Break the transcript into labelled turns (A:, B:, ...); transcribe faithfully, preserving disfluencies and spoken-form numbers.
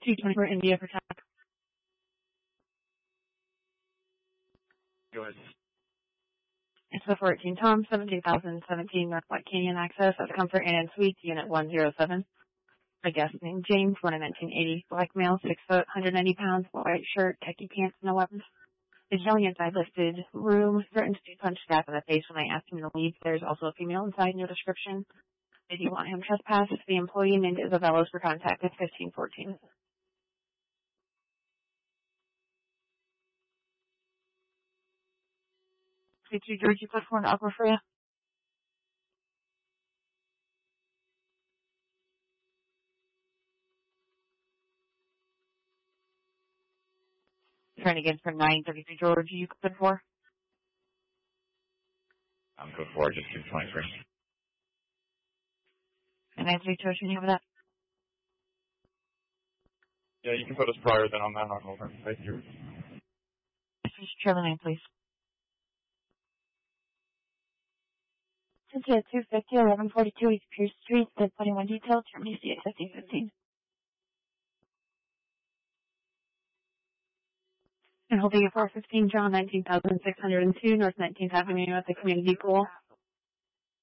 A: two twenty-four India for T A C.
B: Go ahead.
A: It's the fourteen Tom, seventeen thousand seventeen North White Canyon access at Comfort Inn and Suites, Unit one oh seven. A guest named James, born in nineteen eighty, black male, six foot, one hundred ninety pounds, white shirt, khaki pants, no weapons. Is yelling inside listed room, threatened to punch staff in the face when they ask him to leave. There's also a female inside, no description. Did you want him trespassed? The employee named Isabella's for contact at fifteen fourteen. Did you, George, you put for an upper for you? Trying again for nine thirty-three, George, you put for?
B: I'm good for just two twenty-three.
A: And nine thirty-two, can you have that?
B: Yeah, you can put us prior then on that. I'll hold on. Thank you.
A: Just trailer name, please. Cynthia, two fifty, eleven forty-two East Pierce Street, the twenty-one details, Germany, C X fifteen fifteen. And holding at four fifteen, John, nineteen thousand six hundred two, North nineteenth Avenue at the Community Pool.